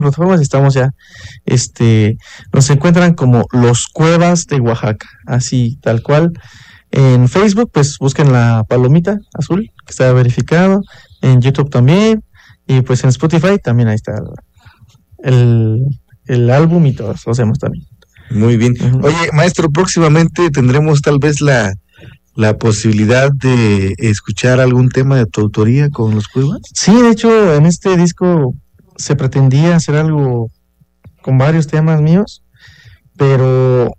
plataformas estamos ya, nos encuentran como Los Cuevas de Oaxaca, así tal cual. En Facebook, pues busquen la palomita azul, que está verificado, en YouTube también, y pues en Spotify también ahí está el álbum y todos los demás también. Muy bien. Ujú. Oye, maestro, próximamente tendremos tal vez la posibilidad de escuchar algún tema de tu autoría con Los Cuevas. Sí, de hecho, en este disco se pretendía hacer algo con varios temas míos, pero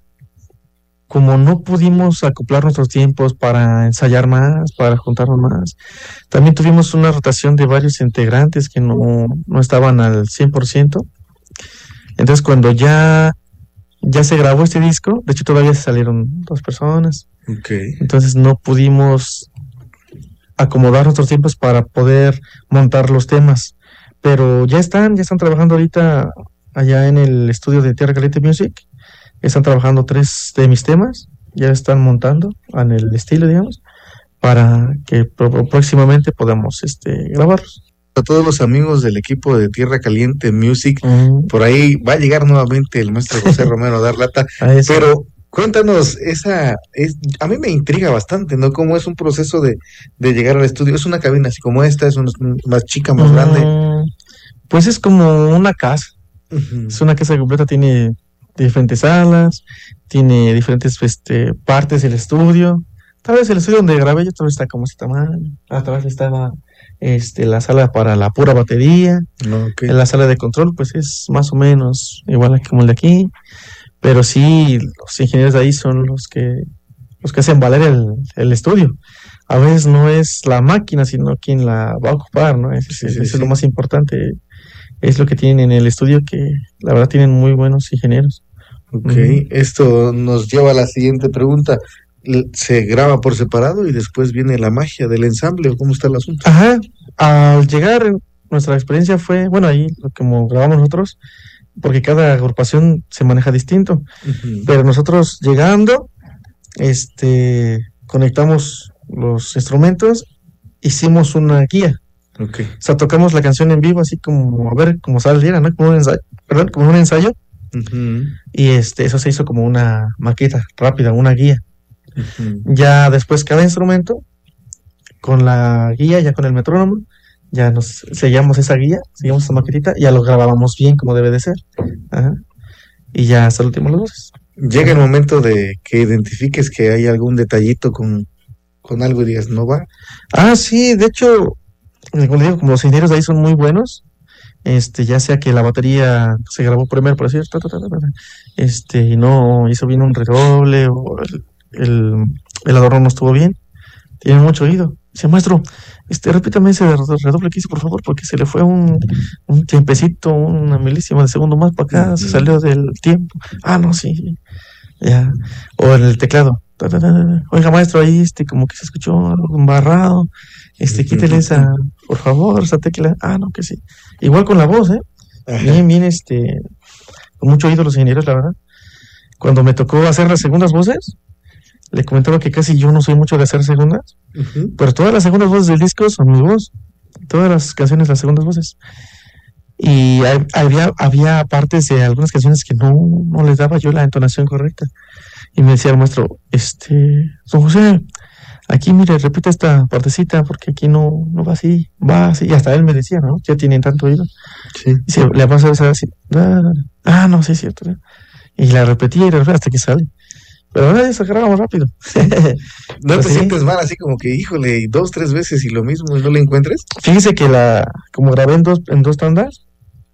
como no pudimos acoplar nuestros tiempos para ensayar más, para juntarnos más, también tuvimos una rotación de varios integrantes que no estaban al 100%. Entonces, cuando ya se grabó este disco, de hecho todavía se salieron 2 personas, Okay. entonces no pudimos acomodar nuestros tiempos para poder montar los temas, pero ya están trabajando ahorita allá en el estudio de Tierra Caliente Music. Están trabajando 3 de mis temas, ya están montando en el estilo, digamos, para que próximamente podamos grabarlos. A todos los amigos del equipo de Tierra Caliente Music, Mm, por ahí va a llegar nuevamente el maestro José Romero a dar lata, a eso. pero cuéntanos, a mí me intriga bastante, ¿no? Cómo es un proceso de llegar al estudio. Es una cabina así como esta, es más chica, más grande. Pues es como una casa, Ujú. es una casa completa, tiene diferentes salas, tiene diferentes partes del estudio. Tal vez el estudio donde grabé yo tal vez está como este tamaño. Atrás estaba la sala para la pura batería. Ok. En la sala de control pues es más o menos igual como el de aquí, pero sí los ingenieros de ahí son los que hacen valer el estudio. A veces no es la máquina, sino quien la va a ocupar, ¿no? Sí, Eso es sí. lo más importante, es lo que tienen en el estudio, que la verdad tienen muy buenos ingenieros. Ok, Ujú. esto nos lleva a la siguiente pregunta. ¿Se graba por separado y después viene la magia del ensamble o cómo está el asunto? Ajá, al llegar, nuestra experiencia fue, bueno, ahí como grabamos nosotros, porque cada agrupación se maneja distinto, Ujú. pero nosotros llegando, conectamos los instrumentos, hicimos una guía, Ok. o sea, tocamos la canción en vivo, así como, a ver cómo saliera, ¿no? Como un ensayo, perdón, como un ensayo, Ujú. y eso se hizo como una maqueta rápida, una guía. Ujú. Ya después cada instrumento, con la guía, ya con el metrónomo, ya nos sellamos esa guía, seguimos esa maquetita, ya lo grabábamos bien como debe de ser. Ajá. Y ya hasta el último las voces. Llega el momento de que identifiques que hay algún detallito con algo y digas, no va. Ah, sí, de hecho, como le digo, como los ingenieros de ahí son muy buenos, ya sea que la batería se grabó primero, por decir, y no hizo bien un redoble, o el adorno no estuvo bien, tienen mucho oído. Dice, maestro, repítame ese redoble que hizo, por favor, porque se le fue un tiempecito, una milésima de segundo más para acá, se Ujú. salió del tiempo. Ah, no, sí, ya. O en el teclado. Oiga, maestro, ahí como que se escuchó algo embarrado. Quítele esa, por favor, esa tecla. Ah, no, que sí. Igual con la voz, Ajá. bien, con mucho oído los ingenieros, la verdad. Cuando me tocó hacer las segundas voces, le comentaba que casi yo no soy mucho de hacer segundas, Ujú. pero todas las segundas voces del disco son mi voz. Todas las canciones, las segundas voces. Y había partes de algunas canciones que no les daba yo la entonación correcta. Y me decía el maestro, don José, aquí mire, repite esta partecita porque aquí no va así, va así. Y hasta él me decía, ¿no? Ya tienen tanto oído. Sí. Y se le pasa esa así, ah, no, sí es cierto. ¿No? Y la repetía y la repetía hasta que sale. Pero ahora ya se grabamos rápido. ¿No Pues te sí. sientes mal así como que, híjole, y 2, 3 veces y lo mismo y no le encuentres? Fíjese que como grabé en dos tandas,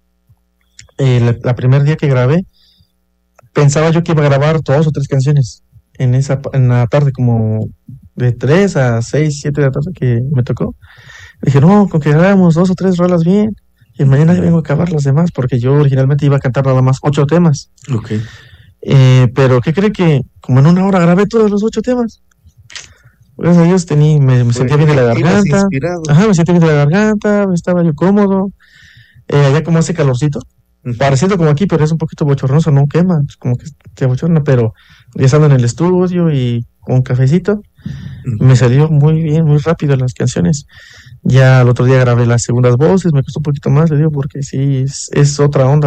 la primer día que grabé, pensaba yo que iba a grabar 2 o 3 canciones en la tarde, como de 3 a 6, 7 de la tarde que me tocó. Dije, no, con que grabemos 2 o 3 rolas bien, y mañana ya vengo a acabar las demás, porque yo originalmente iba a cantar nada más 8 temas. Ok. Pero ¿qué cree que como en una hora grabé todos los 8 temas? Gracias a Dios me sentía bien de la Ibas garganta. inspirado. Ajá, me sentía bien de la garganta, estaba yo cómodo. Allá como hace calorcito, Ujú. pareciendo como aquí, pero es un poquito bochornoso, no quema, es como que te bochorna, pero ya estando en el estudio y con cafecito, Ujú. me salió muy bien, muy rápido las canciones. Ya el otro día grabé las segundas voces, me costó un poquito más, le digo, porque sí, es otra onda.